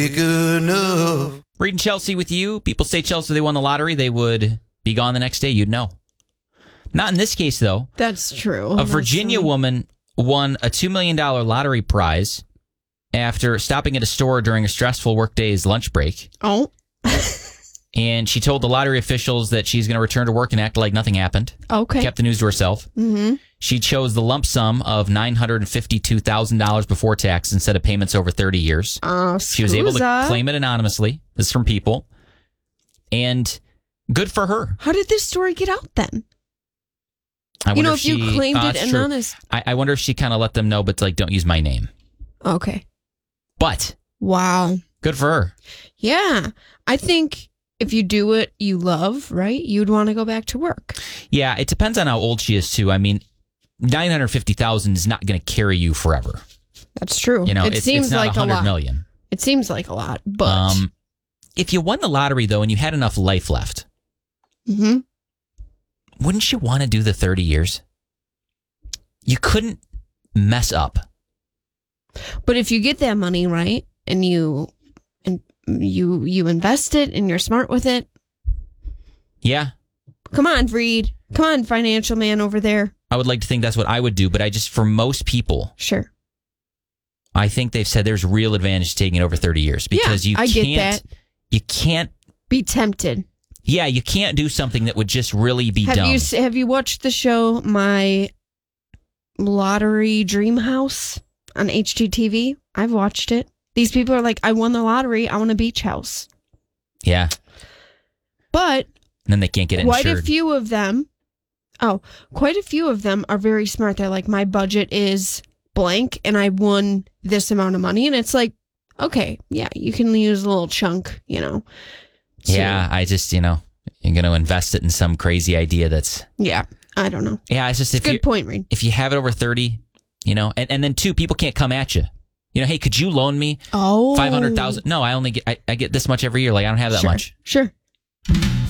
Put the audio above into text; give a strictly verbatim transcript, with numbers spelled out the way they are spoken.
Good enough. Reed and Chelsea with you. People say, Chelsea, they won the lottery, they would be gone the next day. You'd know. Not in this case, though. That's true. A Virginia That's woman won a two million dollars lottery prize after stopping at a store during a stressful workday's lunch break. Oh. And she told the lottery officials that she's going to return to work and act like nothing happened. Okay. Kept the news to herself. Mm-hmm. She chose the lump sum of nine hundred fifty-two thousand dollars before tax instead of payments over thirty years. Uh, she was able to scusa. claim it anonymously. This is from People. And good for her. How did this story get out then? I You know, wonder if she, you claimed uh, it it's true. anonymous. I, I wonder if she kind of let them know, but like, don't use my name. Okay. But Wow. good for her. Yeah. I think if you do what you love, right, you'd want to go back to work. Yeah, it depends on how old she is, too. I mean, nine hundred fifty thousand is not going to carry you forever. That's true. You know, it it's, seems it's not like a one hundred lot. million. It seems like a lot, but Um, if you won the lottery, though, and you had enough life left, hmm wouldn't you want to do the thirty years? You couldn't mess up. but if you get that money, right, and you and you you invest it and you're smart with it, Yeah, come on, Reed. Come on, financial man over there. I would like to think that's what I would do, but I just, for most people, Sure. I think they've said there's real advantage to taking it over thirty years because Yeah, you I get can't, that. you can't, Be tempted. yeah, you can't do something that would just really be Have dumb. you s- have you watched the show My Lottery Dream House on H G T V? I've watched it. These people are like, I won the lottery. I want a beach house. Yeah, But and then they can't get quite insured. a few of them, oh, quite a few of them are very smart. They're like, my budget is blank and I won this amount of money. And it's like, okay, yeah, you can use a little chunk, you know. to- Yeah, I just, you know, you're going to invest it in some crazy idea that's... Yeah, I don't know. Yeah, it's just if Good you point, Reed. if you have it over thirty, you know, and, and then two, people can't come at you. You know, hey, could you loan me Oh. five hundred thousand? No, I only get, I, I get this much every year. Like, I don't have that Sure, much. Sure.